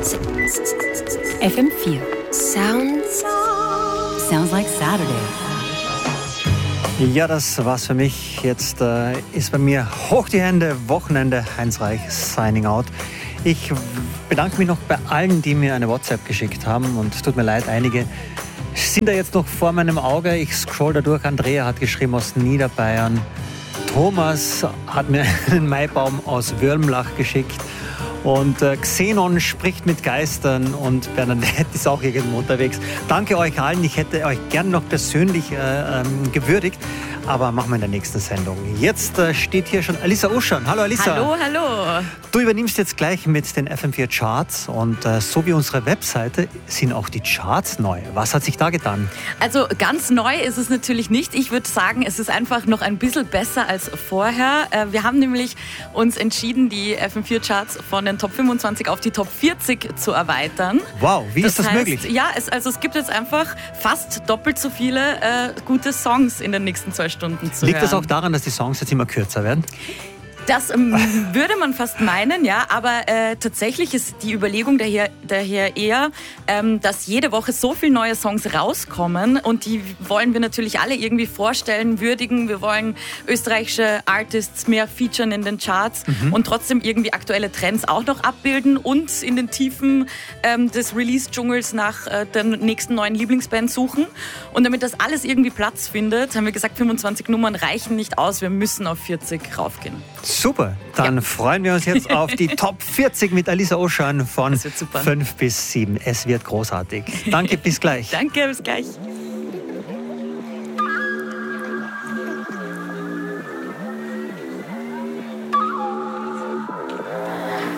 FM4. Sounds like Saturday. Ja, das war's für mich. Jetzt ist bei mir hoch die Hände, Wochenende, Heinz Reich, signing out. Ich bedanke mich noch bei allen, die mir eine WhatsApp geschickt haben und tut mir leid, einige sind da jetzt noch vor meinem Auge. Ich scroll da durch. Andrea hat geschrieben aus Niederbayern. Thomas hat mir einen Maibaum aus Würmlach geschickt. Und Xenon spricht mit Geistern und Bernadette ist auch irgendwo unterwegs. Danke euch allen. Ich hätte euch gern noch persönlich gewürdigt, aber machen wir in der nächsten Sendung. Jetzt steht hier schon Alissa Oschan. Hallo Alissa. Hallo. Du übernimmst jetzt gleich mit den FM4 Charts und so wie unsere Webseite sind auch die Charts neu. Was hat sich da getan? Also ganz neu ist es natürlich nicht. Ich würde sagen, es ist einfach noch ein bisschen besser als vorher. Wir haben nämlich uns entschieden, die FM4 Charts von den Top 25 auf die Top 40 zu erweitern. Wow, wie ist das möglich? Ja, es gibt jetzt einfach fast doppelt so viele gute Songs in den nächsten 2 Stunden zu hören. Liegt das auch daran, dass die Songs jetzt immer kürzer werden? Das würde man fast meinen, ja, aber tatsächlich ist die Überlegung daher eher, dass jede Woche so viele neue Songs rauskommen und die wollen wir natürlich alle irgendwie vorstellen, würdigen. Wir wollen österreichische Artists mehr featuren in den Charts und trotzdem irgendwie aktuelle Trends auch noch abbilden und in den Tiefen des Release-Dschungels nach der nächsten neuen Lieblingsband suchen. Und damit das alles irgendwie Platz findet, haben wir gesagt, 25 Nummern reichen nicht aus, wir müssen auf 40 raufgehen. Super, dann freuen wir uns jetzt auf die Top 40 mit Alissa Oschan von 5 bis 7. Es wird großartig. Danke, bis gleich. Danke, bis gleich.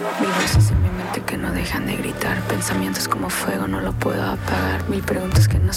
Que no dejan de gritar, pensamientos como fuego, no lo puedo apagar. Mil preguntas que no